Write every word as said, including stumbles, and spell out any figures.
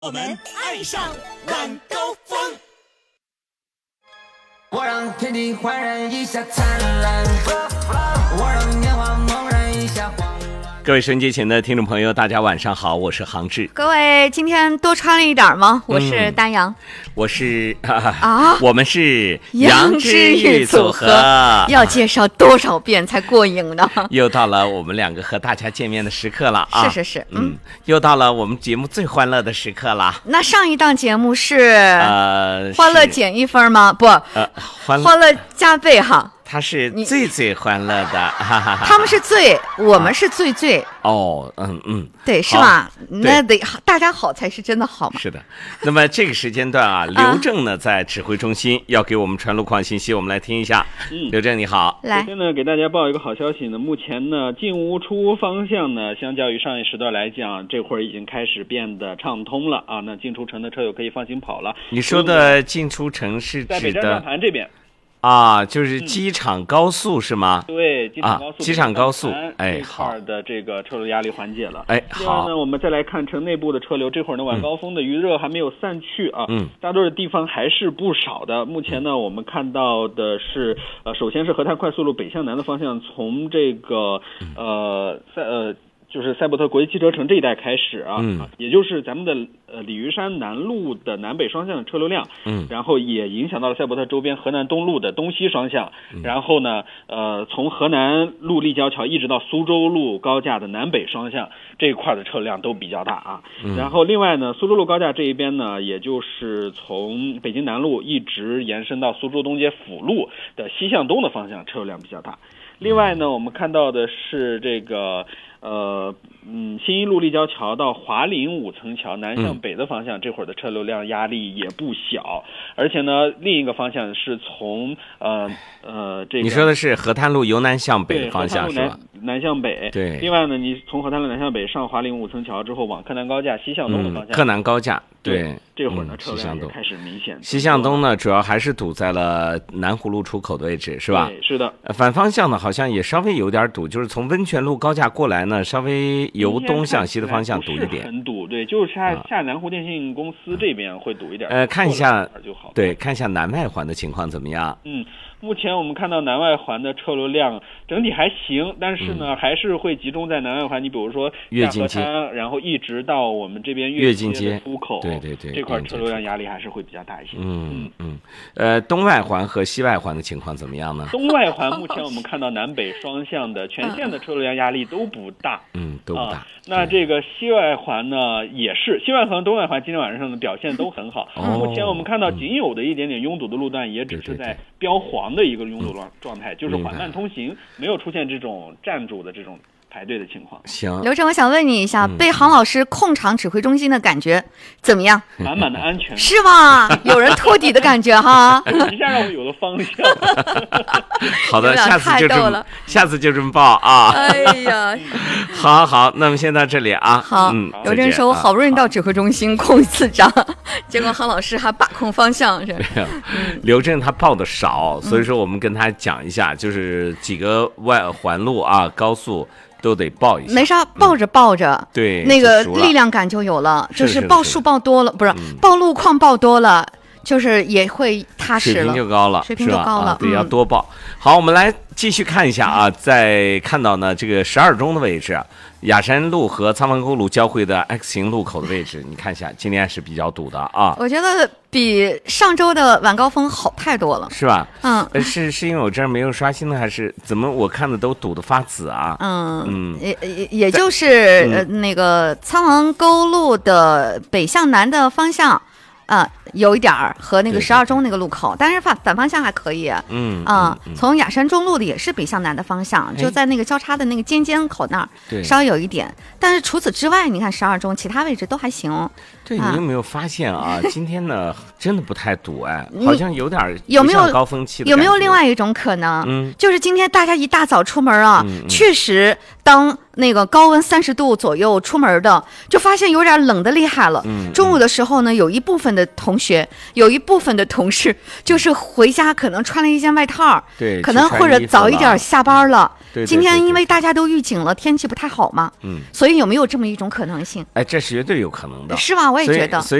我们爱上晚高峰。 我让天地焕然一下灿烂，我让年华猛然一下慌乱。 各位收音机前的听众朋友，大家晚上好，我是杭志。 各位今天多穿了一点吗？我是丹阳，嗯、 我是啊，我们是杨之玉组合， 要介绍多少遍才过瘾呢？ 又到了我们两个和大家见面的时刻了啊！ 是是是， 嗯，嗯又到了我们节目最欢乐的时刻了。 那上一档节目是呃， 欢乐减一分吗？不， 呃，欢欢乐加倍哈。 他是最最欢乐的，哈哈哈。 他们是最，我们是最最。 哦，嗯嗯， 对，是吧？那得大家好才是真的好嘛。 是的。那么这个时间段啊，刘正呢在指挥中心要给我们传路况信息，我们来听一下。嗯，刘正你好。 来， 首先呢，给大家报一个好消息呢，目前呢进屋出屋方向呢，相较于上一时段来讲，这会儿已经开始变得畅通了啊。那进出城的车友可以放心跑了。 你说的进出城是指的在北站转盘这边。 啊，就是机场高速是吗？ 嗯、对，机场高速， 啊、机场高速，哎， 好的，这个车流压力缓解了。 哎， 好。另外呢，我们再来看城内部的车流，这会儿呢晚高峰的余热还没有散去啊， 嗯， 大多的地方还是不少的。目前呢，我们看到的是，呃，首先是河滩快速路北向南的方向，从这个呃在呃。就是赛博特国际汽车城这一带开始啊， 嗯， 也就是咱们的呃鲤鱼山南路的南北双向的车流量， 嗯， 然后也影响到了赛博特周边河南东路的东西双向，嗯、然后呢，呃，从河南路立交桥一直到苏州路高架的南北双向这一块的车辆都比较大啊。 嗯、 然后另外呢，苏州路高架这一边呢，也就是从北京南路一直延伸到苏州东街辅路的西向东的方向车流量比较大。另外呢，我们看到的是这个。呃，嗯，新一路立交桥到华林五层桥南向北的方向，嗯、这会儿的车流量压力也不小，而且呢，另一个方向是从呃呃这个。 你说的是河滩路由南向北的方向是吧？ 南向北。 对。 另外呢，你从河滩路南向北上华林五层桥之后，往柯南高架西向东的方向。 嗯、柯南高架。 对。这会儿呢，车辆也开始明显。 西向东呢，主要还是堵在了南湖路出口的位置，是吧？ 对，是的。 反方向呢，好像也稍微有点堵，就是从温泉路高架过来呢，稍微由东向西的方向堵一点。 很堵，对，就是下下南湖电信公司这边会堵一点。 呃，看一下就好。 对，看一下南外环的情况怎么样？ 嗯。目前我们看到南外环的车流量整体还行，但是呢，嗯、还是会集中在南外环。你比如说越境街， 然后一直到我们这边越境街出口， 对对对， 这块车流量压力还是会比较大一些。 嗯嗯，呃，东外环和西外环的情况怎么样呢？ 东外环目前我们看到南北双向的全线的车流量压力都不大， 嗯，都不大。 啊、那这个西外环呢，也是西外环、东外环今天晚上的表现都很好。 哦、 目前我们看到仅有的一点点拥堵的路段，也只是在标黄的一个拥堵状状态，就是缓慢通行，没有出现这种站住的这种排队的情况。 行， 刘正，我想问你一下， 嗯、 被杭老师控场指挥中心的感觉怎么样？ 满满的安全， 是吗？有人托底的感觉哈， 一下让我有了方向。 好的，下次就这么，下次就这么报啊！ 哎呀， 好好好，那么先到这里啊。 好， 嗯， 刘正说，我好不容易到指挥中心控一次场，结果杭老师还把控方向是。 刘正他报的少，所以说我们跟他讲一下，就是几个外环路啊，高速。都得报一下， 没啥，报着报着， 嗯、对， 那个力量感就有了， 是就是报数报多了，不是、嗯、报路况报多了，就是也会踏实了， 水平就高了， 水平就高了， 啊、对， 嗯、 要多报。好，我们来继续看一下啊，在看到呢这个十二中的位置，雅山路和苍湾沟路交汇的 X 型路口的位置，你看一下，今天是比较堵的啊。 我觉得比上周的晚高峰好太多了， 是吧？ 嗯， 是是因为我这儿没有刷新呢，还是怎么？我看的都堵得发紫啊。 嗯嗯， 也也也就是、嗯、呃那个苍湾沟路的北向南的方向。啊、呃，有一点儿和那个十二中那个路口，但是反反方向还可以。 嗯啊、呃嗯， 从雅山中路的也是北向南的方向，就在那个交叉的那个尖尖口那儿，稍微有一点。但是除此之外，你看十二中其他位置都还行。 对，你有没有发现啊？今天呢，真的不太堵哎，好像有点有没有高峰期的有没有另外一种可能？ 嗯， 就是今天大家一大早出门啊， 嗯嗯、 确实当那个高温三十度左右出门的，就发现有点冷的厉害了。 嗯， 中午的时候呢，有一部分的同学，有一部分的同事，就是回家可能穿了一件外套， 对， 可能或者早一点下班了。 对， 今天因为大家都预警了，天气不太好嘛， 嗯， 所以有没有这么一种可能性？ 哎，这是绝对有可能的， 是吧？我也觉得。